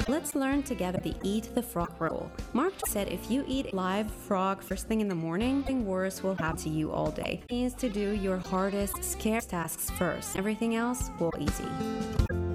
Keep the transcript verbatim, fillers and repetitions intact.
Let's learn together the eat the frog rule. Mark said if you eat live frog first thing in the morning, nothing worse will happen to you all day. It means to do your hardest, scariest tasks first. Everything else will be easy.